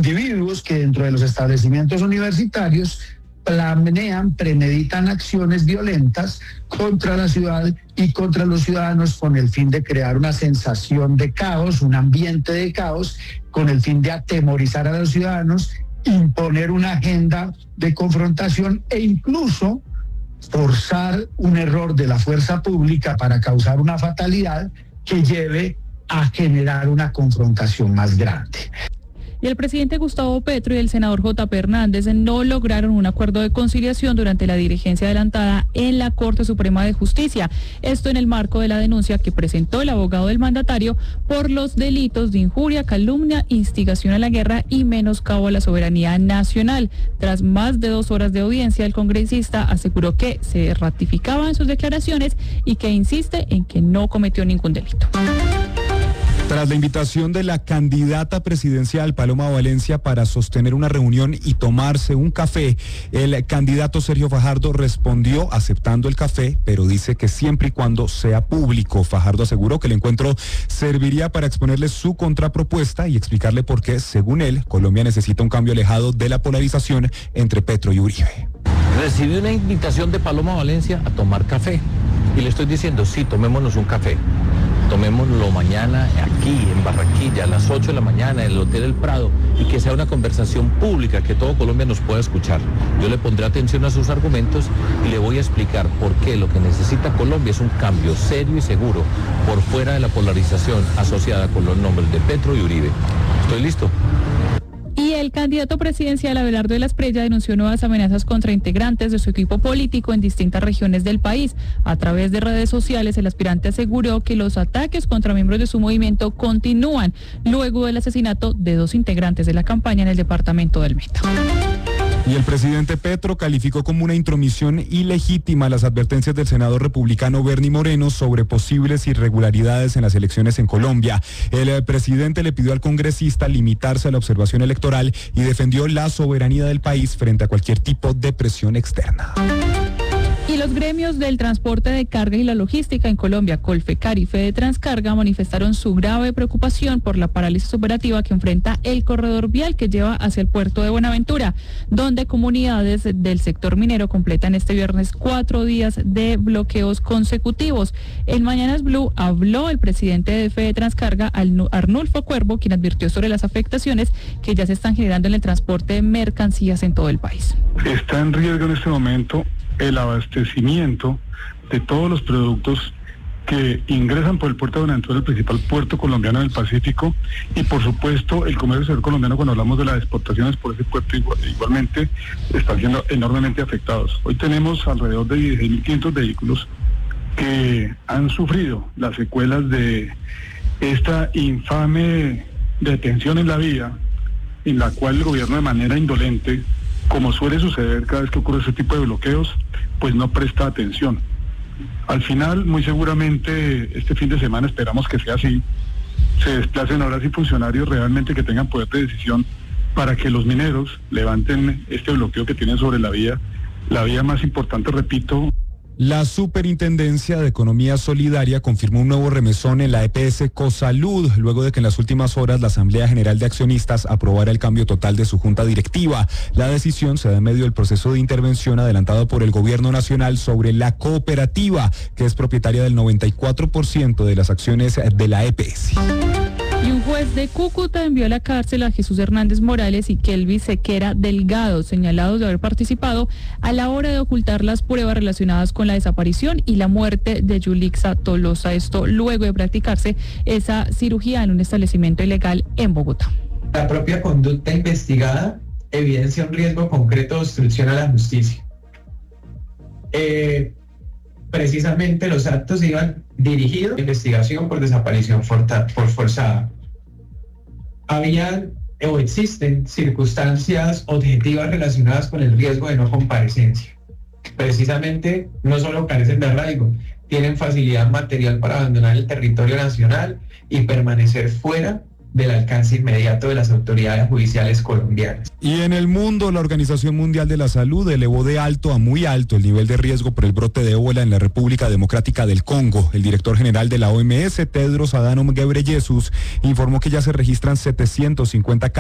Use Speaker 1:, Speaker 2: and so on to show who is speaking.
Speaker 1: individuos que dentro de los establecimientos universitarios premeditan acciones violentas contra la ciudad y contra los ciudadanos con el fin de crear una sensación de caos, un ambiente de caos, con el fin de atemorizar a los ciudadanos, imponer una agenda de confrontación e incluso forzar un error de la fuerza pública para causar una fatalidad que lleve a generar una confrontación más grande.
Speaker 2: Y el presidente Gustavo Petro y el senador J.P. Hernández no lograron un acuerdo de conciliación durante la diligencia adelantada en la Corte Suprema de Justicia. Esto en el marco de la denuncia que presentó el abogado del mandatario por los delitos de injuria, calumnia, instigación a la guerra y menoscabo a la soberanía nacional. Tras más de 2 horas de audiencia, el congresista aseguró que se ratificaba en sus declaraciones y que insiste en que no cometió ningún delito.
Speaker 3: Tras la invitación de la candidata presidencial Paloma Valencia para sostener una reunión y tomarse un café, el candidato Sergio Fajardo respondió aceptando el café, pero dice que siempre y cuando sea público. Fajardo aseguró que el encuentro serviría para exponerle su contrapropuesta y explicarle por qué, según él, Colombia necesita un cambio alejado de la polarización entre Petro y Uribe.
Speaker 4: Recibí una invitación de Paloma Valencia a tomar café y le estoy diciendo, sí, tomémonos un café. Tomémoslo mañana aquí en Barranquilla a las 8 de la mañana en el Hotel El Prado y que sea una conversación pública que todo Colombia nos pueda escuchar. Yo le pondré atención a sus argumentos y le voy a explicar por qué lo que necesita Colombia es un cambio serio y seguro por fuera de la polarización asociada con los nombres de Petro y Uribe. ¿Estoy listo?
Speaker 2: Y el candidato presidencial Abelardo de la Espriella denunció nuevas amenazas contra integrantes de su equipo político en distintas regiones del país. A través de redes sociales, el aspirante aseguró que los ataques contra miembros de su movimiento continúan luego del asesinato de 2 integrantes de la campaña en el departamento del Meta.
Speaker 3: Y el presidente Petro calificó como una intromisión ilegítima las advertencias del senador republicano Bernie Moreno sobre posibles irregularidades en las elecciones en Colombia. El presidente le pidió al congresista limitarse a la observación electoral y defendió la soberanía del país frente a cualquier tipo de presión externa.
Speaker 2: Y los gremios del transporte de carga y la logística en Colombia, Colfecar y Fede Transcarga, manifestaron su grave preocupación por la parálisis operativa que enfrenta el corredor vial que lleva hacia el puerto de Buenaventura, donde comunidades del sector minero completan este viernes 4 días de bloqueos consecutivos. En Mañanas Blue habló el presidente de Fede Transcarga, Arnulfo Cuervo, quien advirtió sobre las afectaciones que ya se están generando en el transporte de mercancías en todo el país.
Speaker 5: Está en riesgo en este momento el abastecimiento de todos los productos que ingresan por el puerto de Buenaventura, el principal puerto colombiano del Pacífico, y por supuesto el comercio exterior colombiano. Cuando hablamos de las exportaciones por ese puerto igualmente están siendo enormemente afectados. Hoy tenemos alrededor de 16.500 vehículos que han sufrido las secuelas de esta infame detención en la vía, en la cual el gobierno de manera indolente, como suele suceder cada vez que ocurre ese tipo de bloqueos, pues no presta atención. Al final, muy seguramente, este fin de semana, esperamos que sea así, se desplacen ahora sí funcionarios realmente que tengan poder de decisión para que los mineros levanten este bloqueo que tienen sobre la vía más importante, repito.
Speaker 3: La Superintendencia de Economía Solidaria confirmó un nuevo remesón en la EPS Cosalud, luego de que en las últimas horas la Asamblea General de Accionistas aprobara el cambio total de su junta directiva. La decisión se da en medio del proceso de intervención adelantado por el Gobierno Nacional sobre la cooperativa, que es propietaria del 94% de las acciones de la EPS.
Speaker 2: Y un juez de Cúcuta envió a la cárcel a Jesús Hernández Morales y Kelvin Sequera Delgado, señalados de haber participado a la hora de ocultar las pruebas relacionadas con la desaparición y la muerte de Yulixa Tolosa. Esto luego de practicarse esa cirugía en un establecimiento ilegal en Bogotá.
Speaker 6: La propia conducta investigada evidencia un riesgo concreto de obstrucción a la justicia. Precisamente los actos iban dirigidos a investigación por desaparición forzada. Habían o existen circunstancias objetivas relacionadas con el riesgo de no comparecencia. Precisamente no solo carecen de arraigo, tienen facilidad material para abandonar el territorio nacional y permanecer fuera del alcance inmediato de las autoridades judiciales colombianas.
Speaker 3: Y en el mundo, la Organización Mundial de la Salud elevó de alto a muy alto el nivel de riesgo por el brote de ébola en la República Democrática del Congo. El director general de la OMS, Tedros Adhanom Ghebreyesus, informó que ya se registran 750 casos